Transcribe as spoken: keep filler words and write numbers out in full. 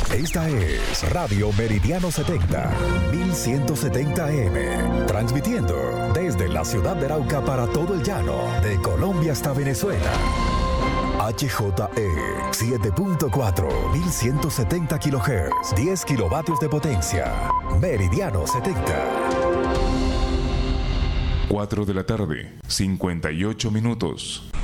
Esta es Radio Meridiano setenta, mil ciento setenta A M, transmitiendo desde la ciudad de Arauca para todo el llano, de Colombia hasta Venezuela. H J E siete punto cuatro, mil ciento setenta kilohertz, diez kilovatios de potencia. Meridiano setenta. cuatro de la tarde, cincuenta y ocho minutos.